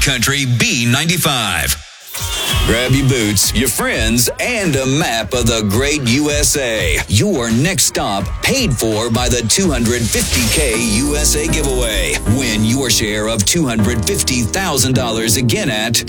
Country B95. Grab your boots, your friends, and a map of the great USA. Your next stop paid for by the $250K USA giveaway. Win your share of $250,000 again at